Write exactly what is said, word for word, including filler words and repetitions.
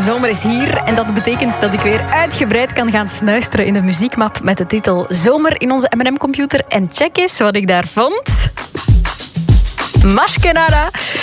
zomer is hier en dat betekent dat ik weer uitgebreid kan gaan snuisteren in de muziekmap met de titel Zomer in onze M en M-computer. En check eens wat ik daar vond. Más que nada